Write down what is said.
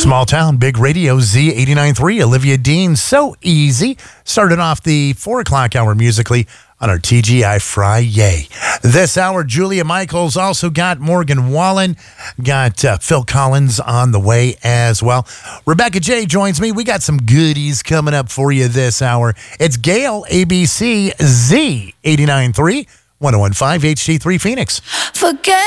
Small Town, Big Radio, Z89.3, Olivia Dean. So easy. Started off the 4 o'clock hour musically on our TGI Friday. This hour, Julia Michaels, also got Morgan Wallen, got Phil Collins on the way as well. Rebecca J joins me. We got some goodies coming up for you this hour. It's Gail, ABC, Z89.3, 101.5 HD3 Phoenix. Forget